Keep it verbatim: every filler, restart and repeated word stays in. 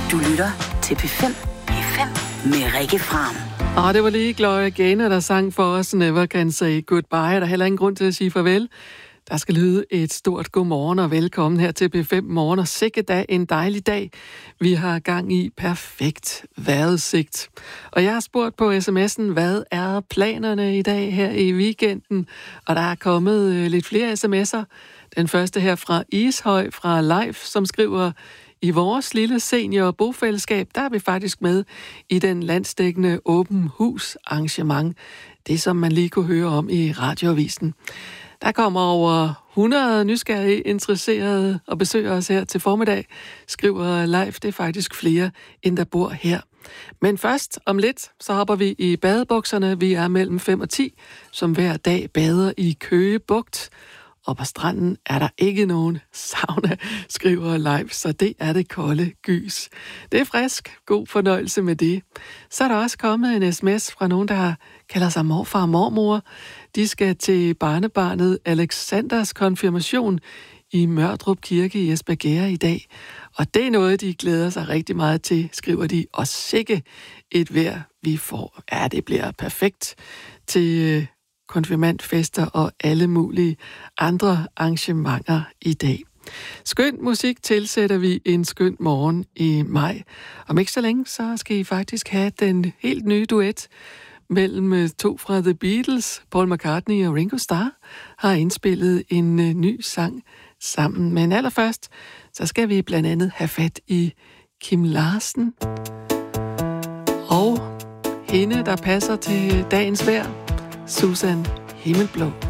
Du lytter til P fem. P fem med Rikke Fram. Og det var lige Gloria Gaynor, der sang for os Never Can Say Goodbye. Der er heller ingen grund til at sige farvel. Der skal lyde et stort godmorgen og velkommen her til P fem Morgen. Og sikke da en dejlig dag. Vi har gang i perfekt vejrudsigt. Og jeg har spurgt på sms'en, hvad er planerne i dag her i weekenden? Og der er kommet lidt flere sms'er. Den første her fra Ishøj, fra Leif, som skriver: i vores lille senior bofællesskab, der er vi faktisk med i den landsdækkende åben hus arrangement. Det, som man lige kunne høre om i radioavisen. Der kommer over hundrede nysgerrige interesserede og besøger os her til formiddag, skriver Leif. Det er faktisk flere, end der bor her. Men først, om lidt, så hopper vi i badebukserne. Vi er mellem fem og ti, som hver dag bader i Køge Bugt. Og på stranden er der ikke nogen sauna, skriver Leif, så det er det kolde gys. Det er frisk. God fornøjelse med det. Så er der også kommet en sms fra nogen, der kalder sig morfar og mormor. De skal til barnebarnet Alexanders konfirmation i Mørdrup Kirke i Espergærde i dag. Og det er noget, de glæder sig rigtig meget til, skriver de. Og sikke et vejr, vi får. Ja, det bliver perfekt til konfirmandfester og alle mulige andre arrangementer i dag. Skøn musik tilsætter vi en skøn morgen i maj. Om ikke så længe, så skal I faktisk have den helt nye duet mellem to fra The Beatles. Paul McCartney og Ringo Starr har indspillet en ny sang sammen. Men allerførst, så skal vi blandt andet have fat i Kim Larsen. Og hende, der passer til dagens vejr, Susan Himmelblå.